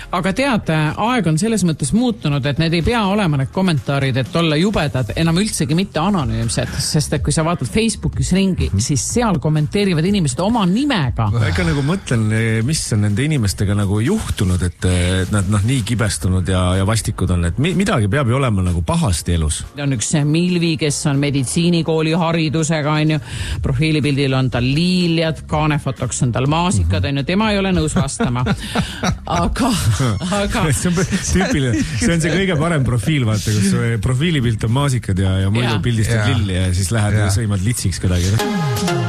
Aga tead, aeg on selles mõttes muutunud, et need ei pea olema need kommentaarid, et olla jubedad, enam üldsegi mitte anonüümsed, sest et kui sa vaatad Facebookis ringi, siis seal kommenteerivad inimesed oma nimega. Ega nagu mõtlen, mis on nende inimestega nagu juhtunud, et nad nii kibestunud ja vastikud on, et midagi peab ju olema nagu pahasti elus. On üks Milvi, kes on meditsiinikooli haridusega, on ju, profiilipildil on tal liiljad, kaanefotoks on tal maasikad, on ju, tema ei ole nõus vastama. Aga see on tüüpiline, see on see kõige parem profiil, vaata, kus profiilipilt on maasikad ja muidu pildistad lilli ja siis lähed ja sõimad litsiks kedagi.